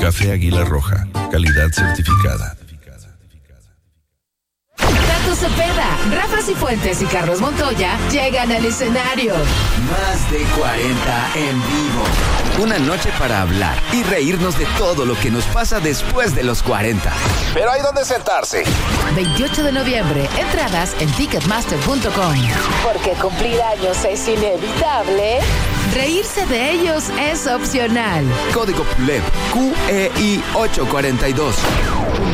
Café Águila Roja, calidad certificada. Tato Cepeda, Rafa Cifuentes y Carlos Montoya llegan al escenario. Más de 40 en vivo. Una noche para hablar y reírnos de todo lo que nos pasa después de los 40. Pero hay donde sentarse. 28 de noviembre, entradas en ticketmaster.com. Porque cumplir años es inevitable, reírse de ellos es opcional. Código PULEP QEI 842.